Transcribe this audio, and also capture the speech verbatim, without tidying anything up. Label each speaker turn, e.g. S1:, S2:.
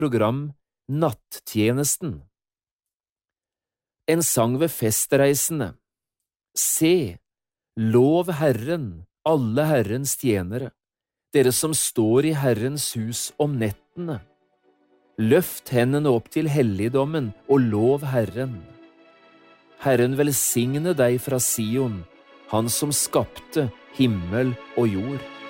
S1: program Nattjenesten. En sang ved festreisende. Se, lov Herren, alle Herrens tjenere, dere som står i Herrens hus om nettene. Løft hendene opp til helligdommen og lov Herren. Herren velsigne deg fra Sion, han som skapte himmel og jord.